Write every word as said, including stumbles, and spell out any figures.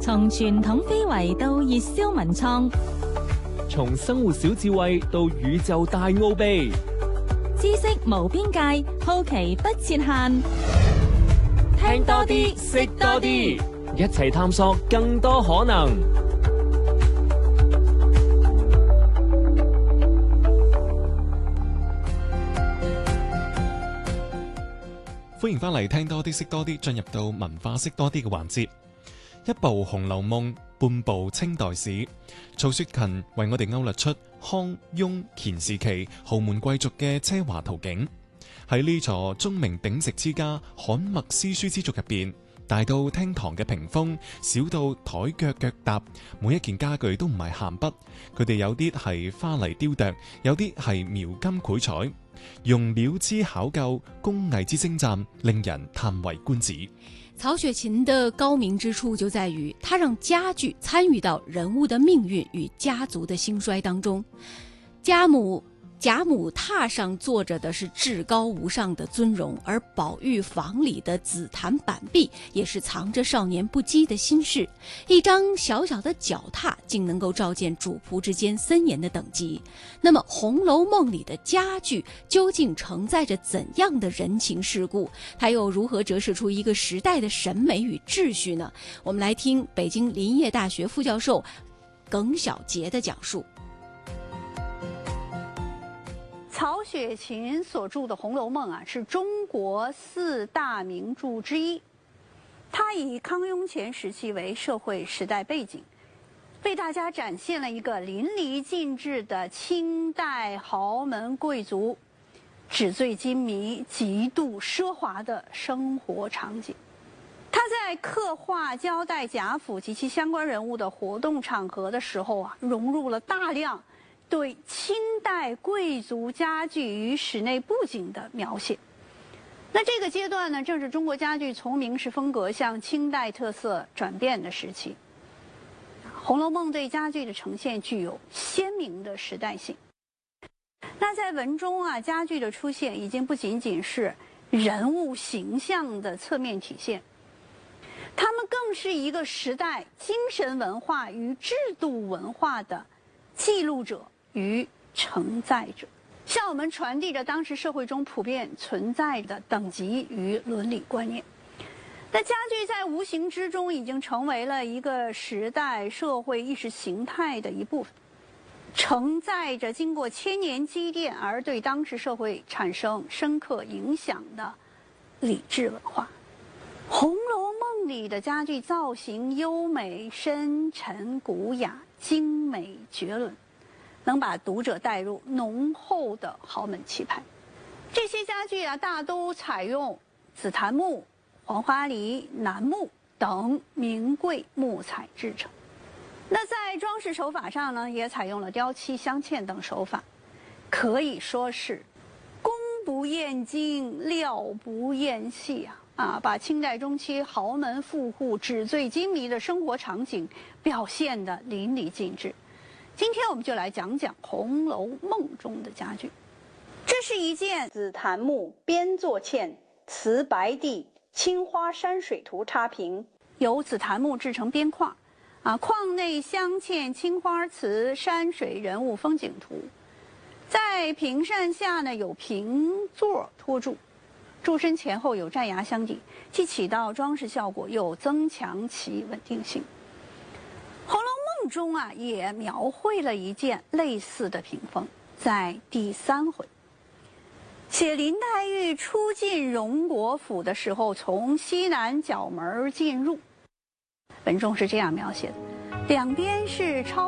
從傳統非遺到熱銷文創， 從生活小智慧到宇宙大奧秘， 知識無邊界，好奇不設限。 聽多啲，識多啲，一齊探索更多可能。 歡迎翻嚟聽多啲識多啲，進入到文化識多啲嘅環節。一部《紅樓夢》，半部清代史。曹雪芹為我哋勾勒出康雍乾時期豪門貴族嘅奢華圖景。喺呢座鐘鳴鼎食之家刊墨詩書之族入邊，大到廳堂嘅屏風，小到台腳腳踏，每一件家具都唔係閒筆，佢哋有啲係花泥雕琢，有啲係描金繪彩，用料之考究，工藝之精湛，令人嘆為觀止。 曹雪芹的高明之處就在於，他讓家具參與到人物的命運與家族的興衰當中。家母賈母榻上坐着的是至高無上的尊容，而寶玉房裏的紫檀板壁也是藏着少年不羈的心事。一張小小的腳踏竟能夠照見主僕之間森嚴的等級。那麼《紅樓夢》裏的家具究竟承載着怎樣的人情世故？它又如何折射出一個時代的審美與秩序呢？我們來聽北京林業大學副教授耿曉杰的講述。 曹雪芹所著的《紅樓夢》啊，是中國四大名著之一。它以康雍乾時期為社會時代背景，為大家展現了一個淋漓盡致的清代豪門貴族紙醉金迷、極度奢華的生活場景。他在刻畫交代賈府及其相關人物的活動場合的時候啊，融入了大量對清代貴族家具與室內布景的描寫。那這個階段呢，正是中國家具從明式風格向清代特色轉變的時期。《紅樓夢》對家具的呈現具有鮮明的時代性。那在文中啊，家具的出現已經不僅僅是人物形象的側面體現，它們更是一個時代精神文化與制度文化的記錄者與承載者，向我們傳遞着當時社會中普遍存在的等級與倫理觀念。那家具在無形之中已經成為了一個時代社會意識形態的一部分，承載着經過千年積澱而對當時社會產生深刻影響的禮制文化。《紅樓夢》裡的家具造型優美、深沉、古雅、精美絕倫，能把讀者帶入濃厚的豪門氣派。這些家具啊，大都採用紫檀木、黃花梨、楠木等名貴木材製成。那在裝飾手法上呢，也採用了雕漆、鑲嵌等手法，可以說是工不厭精，料不厭細啊！啊，把清代中期豪門富戶紙醉金迷的生活場景表現得淋漓盡致。今天我們就來講講《紅樓夢》中的家具。這是一件紫檀木邊座嵌瓷白地青花山水圖插屏， 由紫檀木製成邊框，啊，框內鑲嵌青花瓷山水人物風景圖，在屏扇下呢有屏座托住。柱身前後有寨牙相抵，既起到裝飾效果，又增強其穩定性。《紅樓夢》中啊，也描繪了一件類似的屏風，在第三回寫林黛玉初進榮國府的時候，從西南角門進入。文中是這樣描寫的：兩邊是超